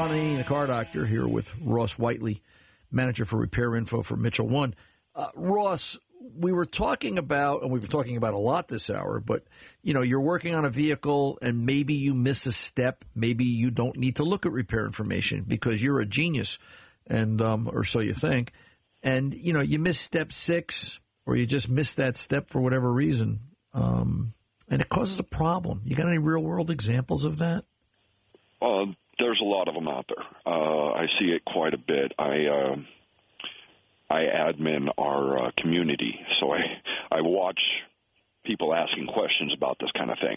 Ron Ananian, the car doctor, here with Ross Whiteley, manager for Repair Info for Mitchell One. Ross, we were talking about, and we've been talking about a lot this hour, but, you know, you're working on a vehicle and maybe you miss a step. Maybe you don't need to look at repair information because you're a genius, and or so you think. And, you know, you miss step 6 or you just miss that step for whatever reason, and it causes a problem. You got any real-world examples of that? There's a lot of them out there. I see it quite a bit. I admin our community, so I watch people asking questions about this kind of thing.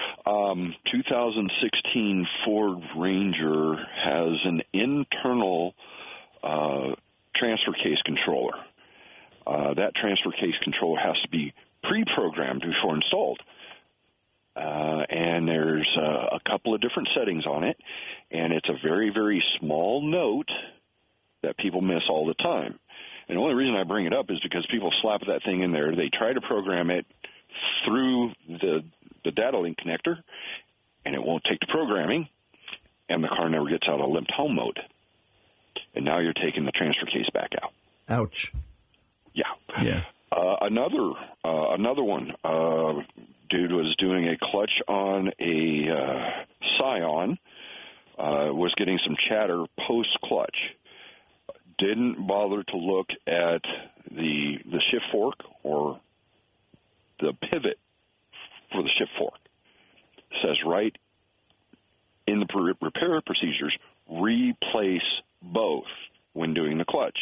2016 Ford Ranger has an internal transfer case controller. That transfer case controller has to be pre-programmed before installed. And there's a couple of different settings on it, and it's a very, very small note that people miss all the time. And the only reason I bring it up is because people slap that thing in there. They try to program it through the data link connector, and it won't take the programming, and the car never gets out of limped home mode. And now you're taking the transfer case back out. Ouch. Yeah. Yeah. Another one. Dude was doing a clutch on a Scion, was getting some chatter post-clutch. Didn't bother to look at the shift fork or the pivot for the shift fork. It says right in the repair procedures, replace both when doing the clutch.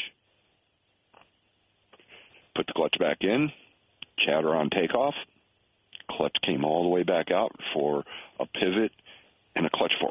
Put the clutch back in, chatter on takeoff. Clutch came all the way back out for a pivot and a clutch fork.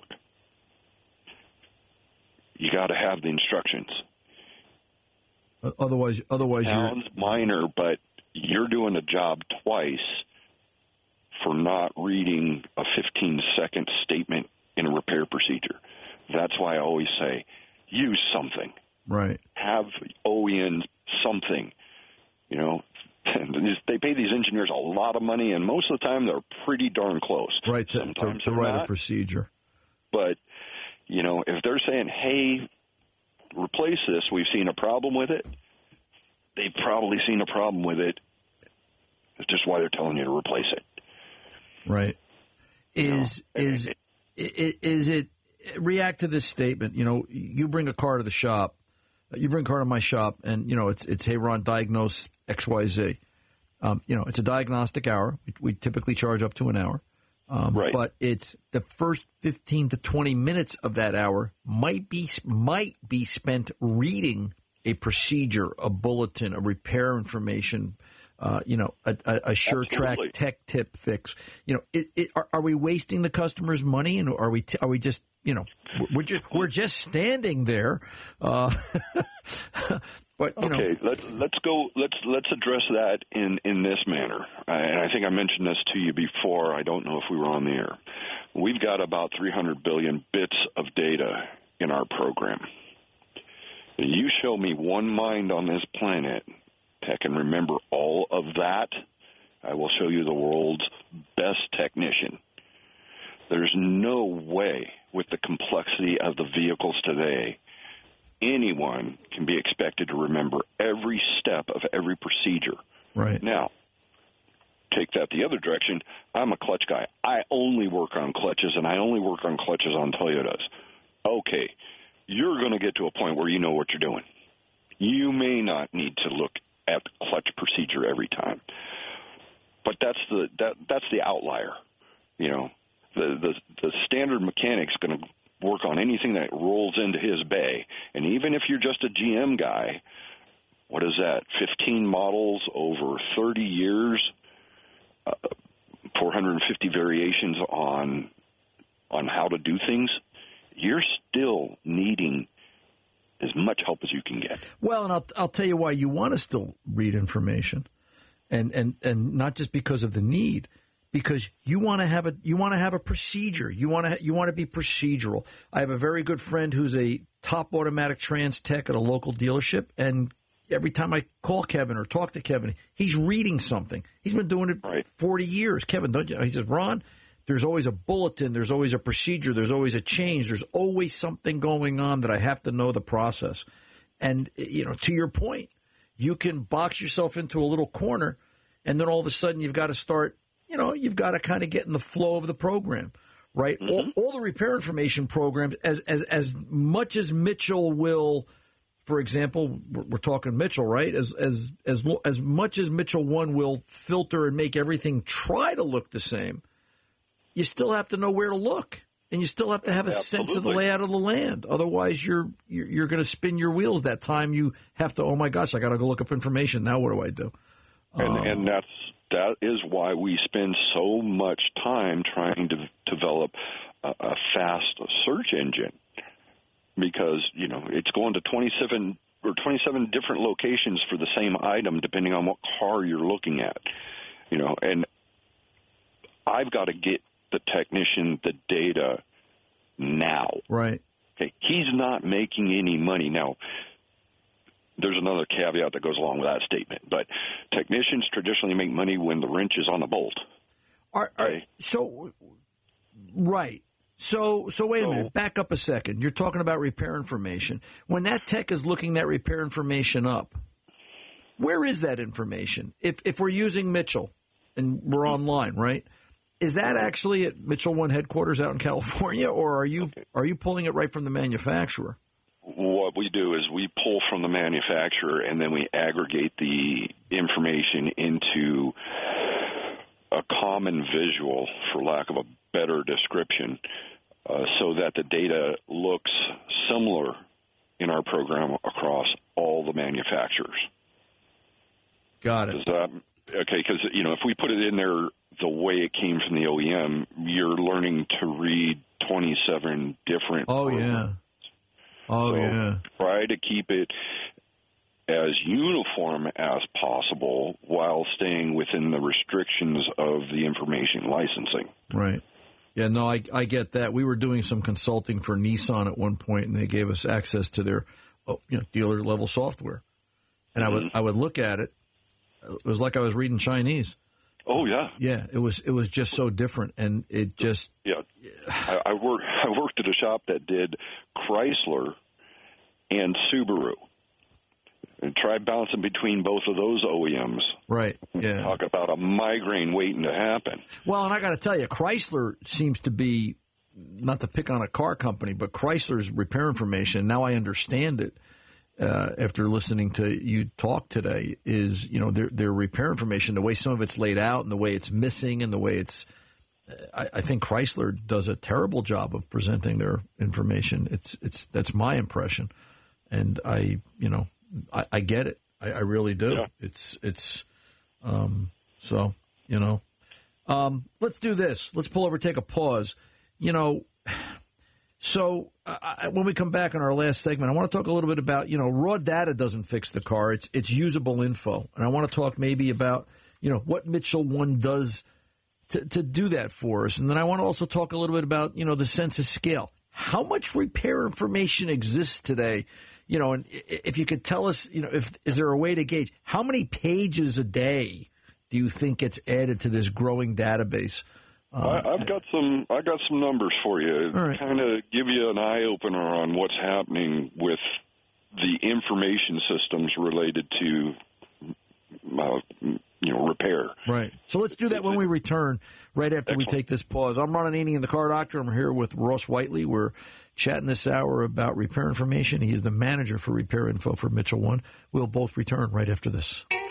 You got to have the instructions. Otherwise, sounds minor, but you're doing a job twice for not reading a 15-second statement in a repair procedure. That's why I always say, use something. Right. Have OEM something. You know, they pay these engineers a lot of money, and most of the time they're pretty darn close. Right, to write a procedure. But, you know, if they're saying, hey, replace this, we've seen a problem with it, they've probably seen a problem with it. It's just why they're telling you to replace it. Right. Is it react to this statement? You know, you bring a car to the shop. You bring a car to my shop, and, you know, it's hey, Ron, diagnose XYZ. You know, it's a diagnostic hour. We typically charge up to an hour. Right. But it's the first 15 to 20 minutes of that hour might be spent reading a procedure, a bulletin, a repair information, you know, a sure track tech tip fix. You know, are we wasting the customer's money, and are we just, you know, we're just standing there? But you okay, know. Let's address that in this manner. And I think I mentioned this to you before. I don't know if we were on the air. We've got about 300 billion bits of data in our program. You show me one mind on this planet that can remember all of that, I will show you the world's best technician. There's no way, with the complexity of the vehicles today, anyone can be expected to remember every step of every procedure. Right. Now, take that the other direction. I'm a clutch guy. I only work on clutches, and I only work on clutches on Toyotas. Okay, you're going to get to a point where you know what you're doing. You may not need to look at the clutch procedure every time, but that's the outlier. You know, the standard mechanic's going to work on anything that rolls into his bay. And even if you're just a GM guy, what is that, 15 models over 30 years, 450 variations on how to do things, you're still needing as much help as you can get. Well, and I'll tell you why you want to still read information, and not just because of the need. Because you want to have a procedure. You want to be procedural. I have a very good friend who's a top automatic trans tech at a local dealership, and every time I call Kevin or talk to Kevin, he's reading something. He's been doing it 40 years. Kevin, don't you? He says, Ron, there's always a bulletin, there's always a procedure, there's always a change, there's always something going on that I have to know the process. And, to your point, you can box yourself into a little corner, and then all of a sudden you've got to start, you've got to kind of get in the flow of the program, right? Mm-hmm. All the repair information programs, as much as Mitchell will, for example, we're talking Mitchell, right? As much as Mitchell 1 will filter and make everything try to look the same, you still have to know where to look, and you still have to have a sense of the layout of the land. Otherwise, you're going to spin your wheels that time. You have to, oh my gosh, I got to go look up information. Now what do I do? And that is why we spend so much time trying to develop a fast search engine, because it's going to 27 different locations for the same item depending on what car you're looking at. And I've got to get the technician the data now. Right. Okay. He's not making any money now. There's another caveat that goes along with that statement, but technicians traditionally make money when the wrench is on the bolt. Right. So wait a minute. Back up a second. You're talking about repair information. When that tech is looking that repair information up, where is that information? If we're using Mitchell and we're online, right? Is that actually at Mitchell 1 headquarters out in California, or are you pulling it right from the manufacturer? What we do is we pull from the manufacturer, and then we aggregate the information into a common visual, for lack of a better description, so that the data looks similar in our program across all the manufacturers. Got it. Okay, because if we put it in there the way it came from the OEM, you're learning to read 27 different. Try to keep it as uniform as possible while staying within the restrictions of the information licensing. Right. Yeah, no, I get that. We were doing some consulting for Nissan at one point, and they gave us access to their dealer level software. And I would look at it. It was like I was reading Chinese. Oh yeah. Yeah, it was just so different, and it just. Yeah, I worked at a shop that did Chrysler and Subaru, and tried bouncing between both of those OEMs. Right. Yeah. Talk about a migraine waiting to happen. Well, and I got to tell you, Chrysler seems to be, not to pick on a car company, but Chrysler's repair information. Now I understand it. After listening to you talk today, is their repair information, the way some of it's laid out and the way it's missing and the way it's, I think Chrysler does a terrible job of presenting their information. That's my impression, and I get it. I really do. Yeah. Let's do this. Let's pull over, take a pause. So when we come back on our last segment, I want to talk a little bit about, raw data doesn't fix the car. It's usable info. And I want to talk maybe about, what Mitchell 1 does to do that for us. And then I want to also talk a little bit about, the sense of scale. How much repair information exists today? And if you could tell us, is there a way to gauge how many pages a day do you think gets added to this growing database? I've got some numbers for you. Right. Kind of give you an eye opener on what's happening with the information systems related to repair. Right. So let's do that when we return, right after Excellent. we take this pause. I'm Ron Ananian, the Car Doctor. I'm here with Ross Whiteley. We're chatting this hour about repair information. He is the manager for repair info for Mitchell 1. We'll both return right after this.